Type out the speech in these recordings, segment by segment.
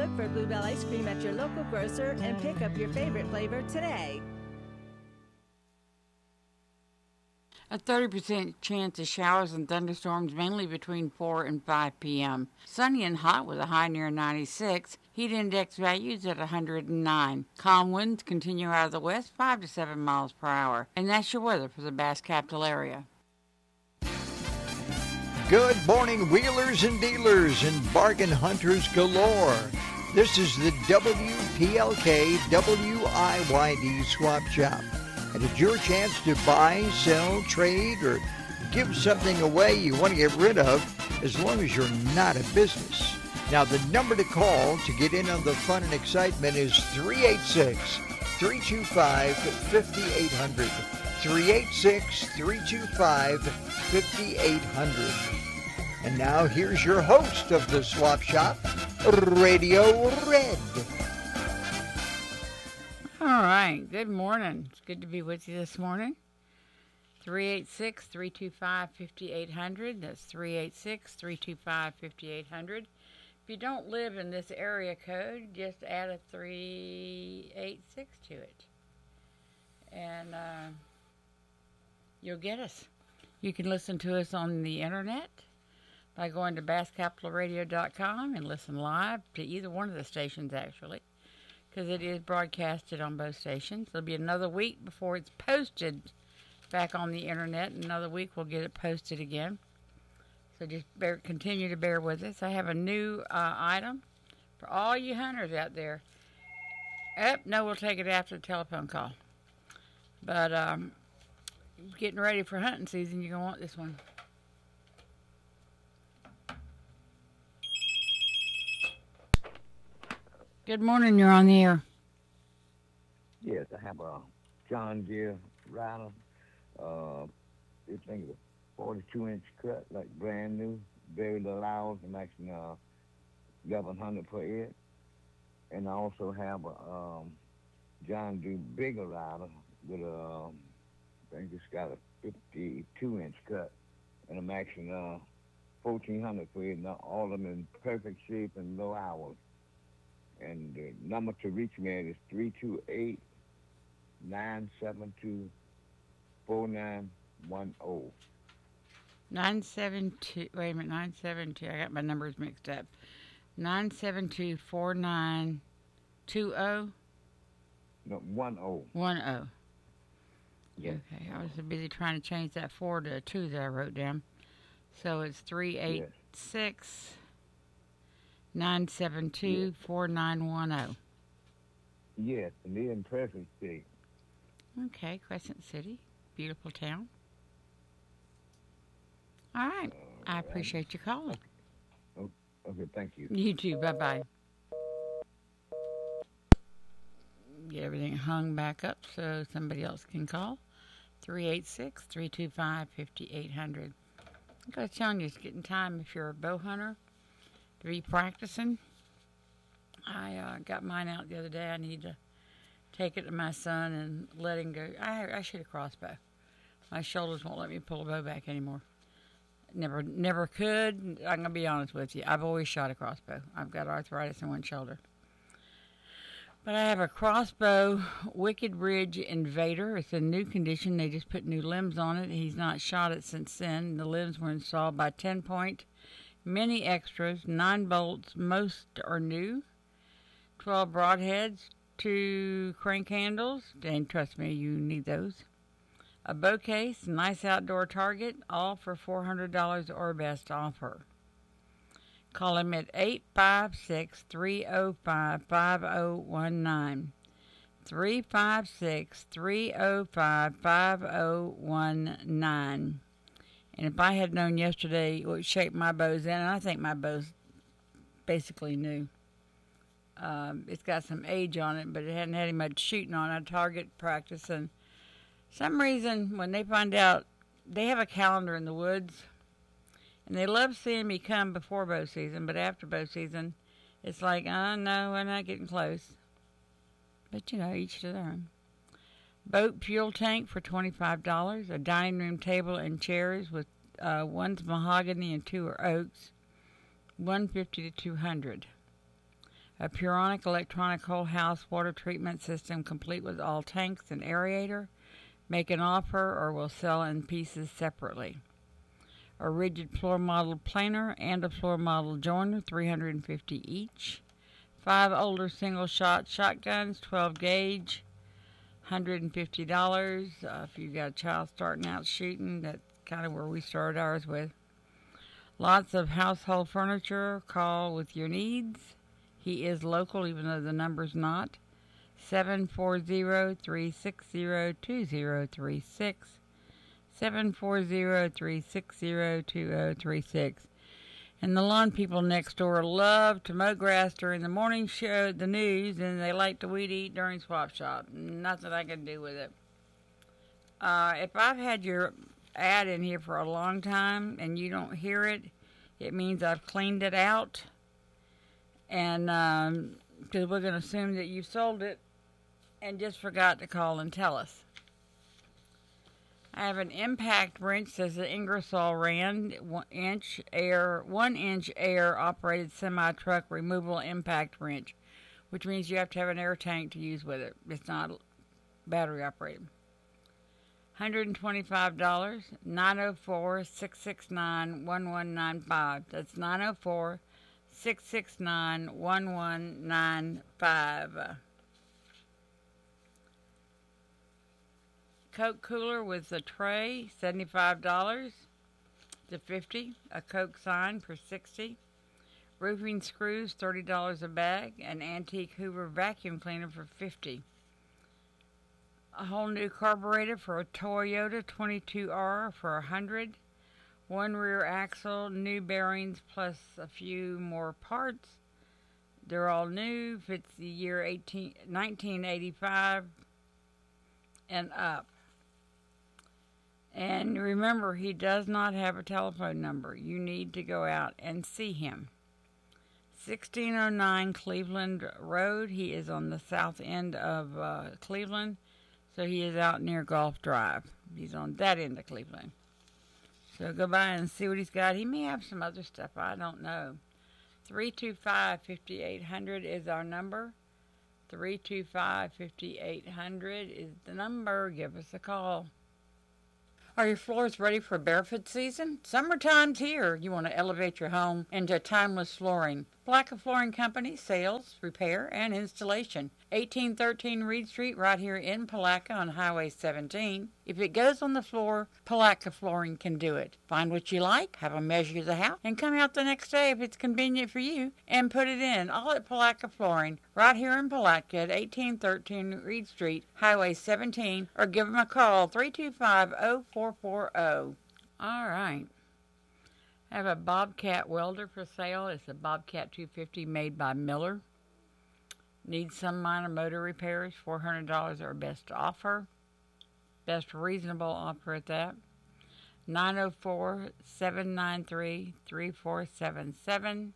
Look for Bluebell Ice Cream at your local grocer and pick up your favorite flavor today. A 30% chance of showers and thunderstorms mainly between 4 and 5 p.m. Sunny and hot with a high near 96. Heat index values at 109. Calm winds continue out of the west 5 to 7 miles per hour. And that's your weather for the Bass Capital area. Good morning, wheelers and dealers and bargain hunters galore. This is the WPLK WIYD Swap Shop. And it's your chance to buy, sell, trade, or give something away you want to get rid of as long as you're not a business. Now, the number to call to get in on the fun and excitement is 386-325-5800. 386-325-5800. And now here's your host of the Swap Shop, Radio Red. All right, good morning. It's good to be with you this morning. 386-325-5800. That's 386-325-5800. If you don't live in this area code, just add a 386 to it. And you'll get us. You can listen to us on the internet by going to basscapitalradio.com and listen live to either one of the stations, actually, because it is broadcasted on both stations. It'll be another week before it's posted back on the internet. Another week we'll get it posted again. So just continue to bear with us. I have a new item for all you hunters out there. No, we'll take it after the telephone call. But getting ready for hunting season, you're going to want this one. Good morning, you're on the air. Yes, I have a John Deere Rider. This thing is a 42-inch cut, like brand new, very little hours, and actually 1,100 per ear. And I also have a John Deere bigger rider with I think it's got a 52-inch cut, and I'm actually 1,400 per ear. Now, all of them in perfect shape and low hours. And the number to reach me at is 328-972-4910. 972, wait a minute, 972, I got my numbers mixed up. 972-4920? No, 10. 10. Yes. Okay, I was so busy trying to change that 4 to a 2 that I wrote down. So it's 386 972-4910. Yes, and they're in perfect shape. Okay, Crescent City, beautiful town. All right, I appreciate your calling. Okay, thank you. You too, bye-bye. Get everything hung back up so somebody else can call. 386-325-5800. I gotta tell you, it's getting time if you're a bow hunter to be practicing. I got mine out the other day. I need to take it to my son and let him go. I shoot a crossbow. My shoulders won't let me pull a bow back anymore. Never could. I'm gonna be honest with you. I've always shot a crossbow. I've got arthritis in one shoulder. But I have a crossbow Wicked Ridge Invader. It's a new condition. They just put new limbs on it. He's not shot it since then. The limbs were installed by 10 Point. Many extras, 9 bolts, most are new. 12 broadheads, 2 crank handles, and trust me, you need those. A bow case, nice outdoor target, all for $400 or best offer. Call him at 856-305-5019. 356-305-5019. And if I had known yesterday what shape my bow's in, and I think my bow's basically new. It's got some age on it, but it hadn't had any much shooting on it, target practice. And some reason, when they find out, they have a calendar in the woods, and they love seeing me come before bow season, but after bow season, it's like, oh, no, we're not getting close. But, you know, each to their own. Boat fuel tank for $25. A dining room table and chairs with one's mahogany and 2 are oaks. $150 to $200. A Puronic electronic whole house water treatment system complete with all tanks and aerator. Make an offer or will sell in pieces separately. A rigid floor model planer and a floor model joiner, $350 each. 5 older single shot shotguns, 12 gauge, $150. If you've got a child starting out shooting, that's kind of where we started ours with. Lots of household furniture. Call with your needs. He is local, even though the number's not. 740-360-2036. 740-360-2036. And the lawn people next door love to mow grass during the morning show, the news, and they like to weed eat during swap shop. Nothing I can do with it. If I've had your ad in here for a long time and you don't hear it, it means I've cleaned it out. And because we're going to assume that you sold it and just forgot to call and tell us. I have an impact wrench, says the Ingersoll Rand 1-inch air operated semi-truck removable impact wrench, which means you have to have an air tank to use with it. It's not battery operated. $125, 904-669-1195. That's 904-669-1195. Coke cooler with a tray, $75 to $50. A Coke sign for $60. Roofing screws, $30 a bag. An antique Hoover vacuum cleaner for $50. A whole new carburetor for a Toyota 22R for $100. One rear axle, new bearings plus a few more parts. They're all new. Fits the year 1985 and up. And remember, he does not have a telephone number. You need to go out and see him. 1609 Cleveland Road. He is on the south end of Cleveland, so he is out near Gulf Drive. He's on that end of Cleveland. So go by and see what he's got. He may have some other stuff. I don't know. 325-5800 is our number. 325-5800 is the number. Give us a call. Are your floors ready for barefoot season? Summertime's here. You want to elevate your home into timeless flooring. Palatka Flooring Company, sales, repair, and installation. 1813 Reed Street, right here in Palatka on Highway 17. If it goes on the floor, Palatka Flooring can do it. Find what you like, have them measure the house, and come out the next day if it's convenient for you, and put it in. All at Palatka Flooring, right here in Palatka at 1813 Reed Street, Highway 17, or give them a call, 325-0440. All right. I have a Bobcat welder for sale. It's a Bobcat 250 made by Miller. Needs some minor motor repairs. $400 our best offer. Best reasonable offer at that. 904-793-3477.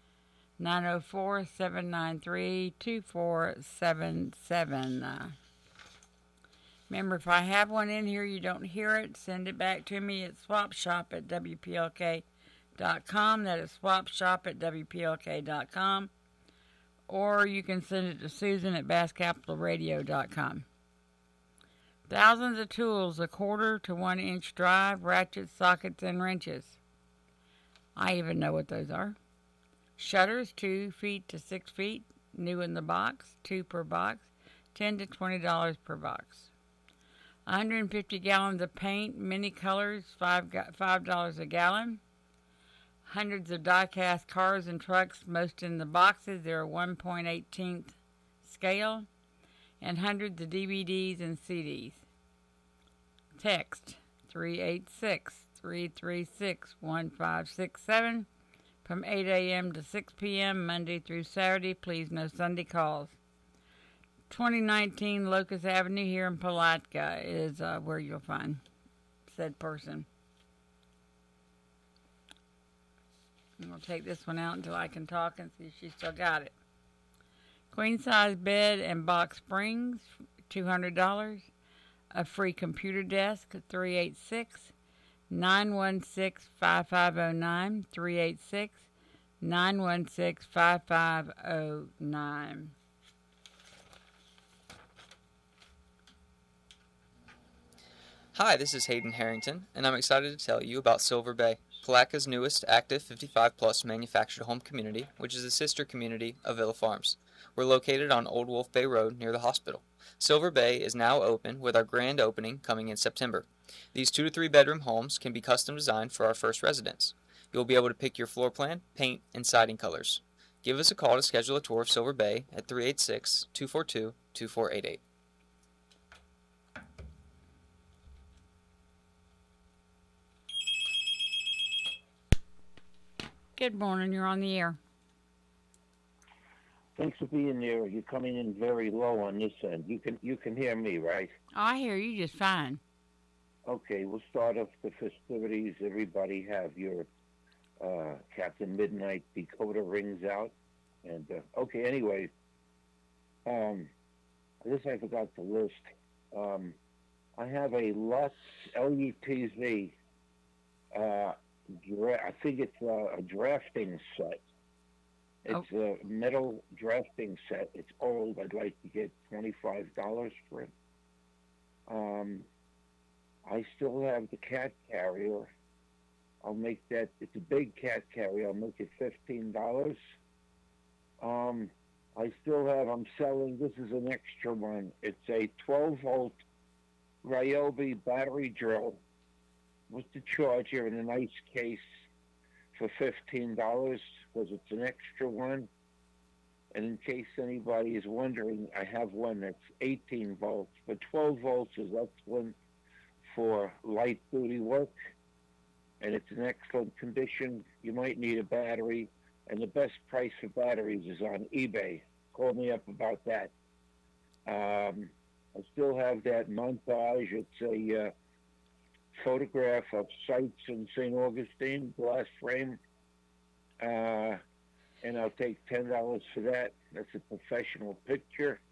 904-793-2477. Remember, if I have one in here, you don't hear it, send it back to me at swapshop@WPLK.com. That is swapshop@WPLK.com. Or you can send it to Susan at basscapitalradio.com. Thousands of tools, a 1/4 to 1-inch drive, ratchets, sockets, and wrenches. I even know what those are. Shutters, 2 feet to 6 feet, new in the box, 2 per box, $10 to $20 per box. 150 gallons of paint, many colors, $5 a gallon. Hundreds of die-cast cars and trucks, most in the boxes. They're a 1.18 scale. And hundreds of DVDs and CDs. Text 386-336-1567 from 8 a.m. to 6 p.m. Monday through Saturday. Please, no Sunday calls. 2019 Locust Avenue here in Palatka is where you'll find said person. I'm going to take this one out until I can talk and see if she still got it. Queen size bed and box springs, $200. A free computer desk, 386-916-5509, 916-5509. Hi, this is Hayden Harrington, and I'm excited to tell you about Silver Bay, Palaca's newest active 55-plus manufactured home community, which is a sister community of Villa Farms. We're located on Old Wolf Bay Road near the hospital. Silver Bay is now open with our grand opening coming in September. These 2 to 3 bedroom homes can be custom designed for our first residents. You'll be able to pick your floor plan, paint, and siding colors. Give us a call to schedule a tour of Silver Bay at 386-242-2488. Good morning, you're on the air. Thanks for being there. You're coming in very low on this end. You can hear me, right? I hear you just fine. Okay, we'll start off the festivities. Everybody have your Captain Midnight decoder rings out. And, okay, anyway, this I forgot to list. I have a Lutz LUTZ, I think it's a drafting set. It's a metal drafting set. It's old. I'd like to get $25 for it. I still have the cat carrier. I'll make that. It's a big cat carrier. I'll make it $15. I still have. I'm selling. This is an extra one. It's a 12-volt Ryobi battery drill with the charger in a nice case for $15 because it's an extra one. And in case anybody is wondering, I have one that's 18 volts, but 12 volts is excellent for light duty work, and it's in excellent condition. You might need a battery, and the best price for batteries is on eBay. Call me up about that. I still have that montage. It's a photograph of sites in St. Augustine, glass frame, and I'll take $10 for that. That's a professional picture.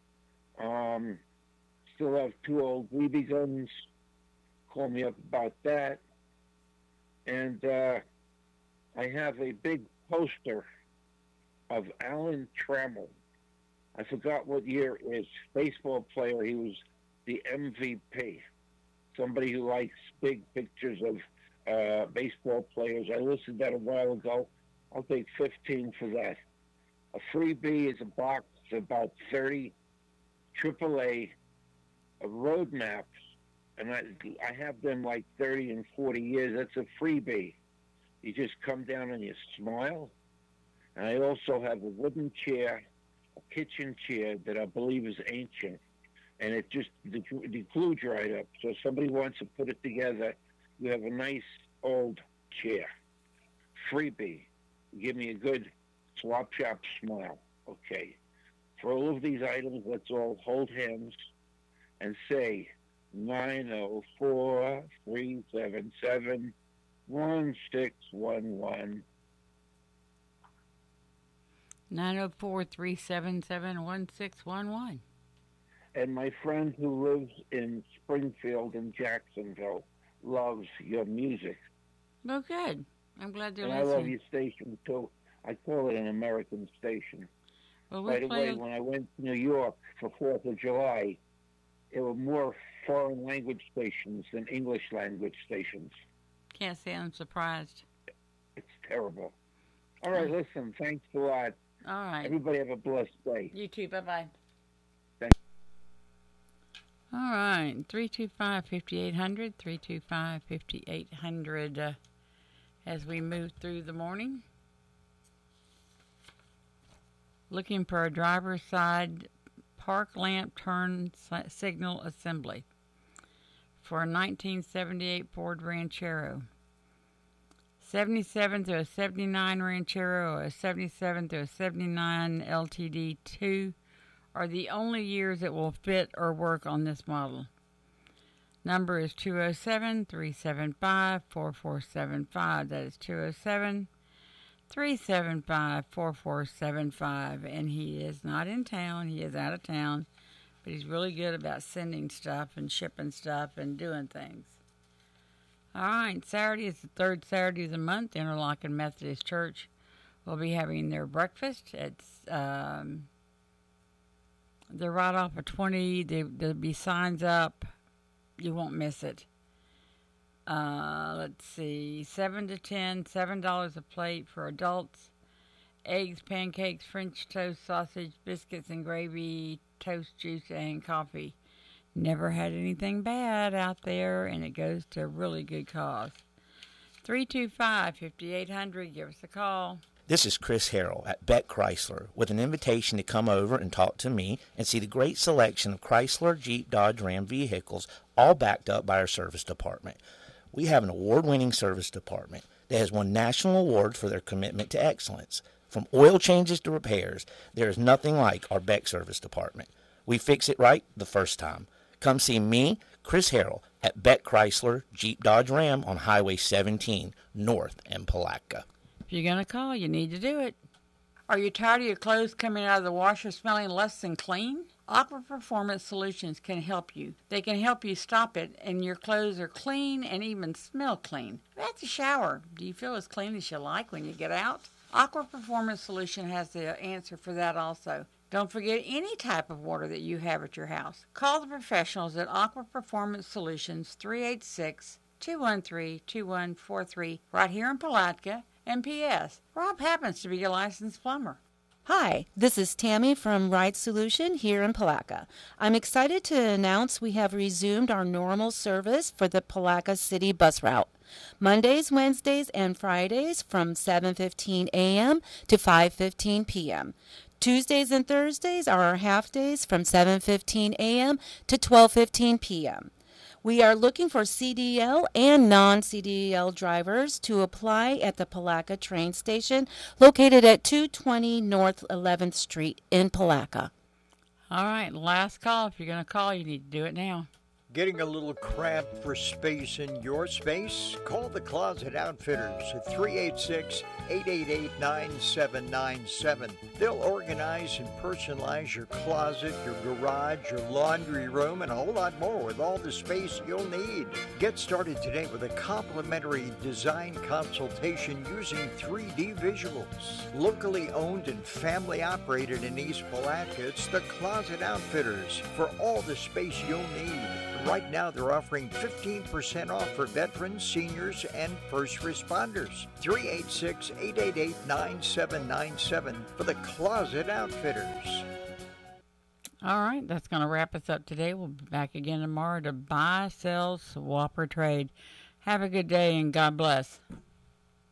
Still have 2 old BB guns. Call me up about that. And I have a big poster of Alan Trammell. I forgot what year it is. Baseball player. He was the MVP. Somebody who likes big pictures of baseball players. I listed that a while ago. I'll take $15 for that. A freebie is a box of about 30 AAA road maps, and I have them like 30 and 40 years. That's a freebie. You just come down and you smile. And I also have a wooden chair, a kitchen chair that I believe is ancient, and it just the glue dried up. So if somebody wants to put it together, you have a nice old chair. Freebie. Give me a good swap shop smile. Okay. For all of these items, let's all hold hands and say 904-377-1611. 904-377-1611. And my friend who lives in Springfield and Jacksonville loves your music. Well, good. I'm glad they're and listening. I love your station, too. I call it an American station. Well, By the way, when I went to New York for 4th of July, there were more foreign language stations than English language stations. Can't say I'm surprised. It's terrible. All right, listen, thanks a lot. All right. Everybody have a blessed day. You too. Bye-bye. Thanks. All right. 325-5800, 325-5800 as we move through the morning. Looking for a driver's side park lamp turn signal assembly for a 1978 Ford Ranchero. 77 through a 79 Ranchero or a 77 through a 79 LTD 2 are the only years it will fit or work on this model. Number is 207-375-4475. That is 207-375-4475. And he is not in town. He is out of town. But he's really good about sending stuff and shipping stuff and doing things. All right, Saturday is the third Saturday of the month. Interlochen Methodist Church will be having their breakfast. It's they're right off of 20. There'll be signs up. You won't miss it. Let's see, 7 to 10, $7 a plate for adults. Eggs, pancakes, French toast, sausage, biscuits and gravy, toast, juice, and coffee. Never had anything bad out there, and it goes to a really good cause. 325-5800, give us a call. This is Chris Harrell at Beck Chrysler with an invitation to come over and talk to me and see the great selection of Chrysler, Jeep, Dodge, Ram vehicles, all backed up by our service department. We have an award-winning service department that has won national awards for their commitment to excellence. From oil changes to repairs, there is nothing like our Beck service department. We fix it right the first time. Come see me, Chris Harrell, at Beck Chrysler, Jeep, Dodge, Ram on Highway 17, north in Palatka. If you're going to call, you need to do it. Are you tired of your clothes coming out of the washer smelling less than clean? Aqua Performance Solutions can help you. They can help you stop it, and your clothes are clean and even smell clean. At the shower, do you feel as clean as you like when you get out? Aqua Performance Solution has the answer for that also. Don't forget any type of water that you have at your house. Call the professionals at Aqua Performance Solutions, 386-213-2143, right here in Palatka. And P.S. Rob happens to be a licensed plumber. Hi, this is Tammy from Ride Solution here in Palatka. I'm excited to announce we have resumed our normal service for the Palatka City bus route. Mondays, Wednesdays, and Fridays from 7:15 a.m. to 5:15 p.m. Tuesdays and Thursdays are our half days from 7:15 a.m. to 12:15 p.m. We are looking for CDL and non-CDL drivers to apply at the Palatka train station located at 220 North 11th Street in Palatka. All right, last call. If you're going to call, you need to do it now. Getting a little cramped for space in your space? Call the Closet Outfitters at 386-888-9797. They'll organize and personalize your closet, your garage, your laundry room, and a whole lot more with all the space you'll need. Get started today with a complimentary design consultation using 3D visuals. Locally owned and family operated in East Palatka, it's the Closet Outfitters for all the space you'll need. Right now, they're offering 15% off for veterans, seniors, and first responders. 386-888-9797 for the Closet Outfitters. All right, that's going to wrap us up today. We'll be back again tomorrow to buy, sell, swap, or trade. Have a good day, and God bless.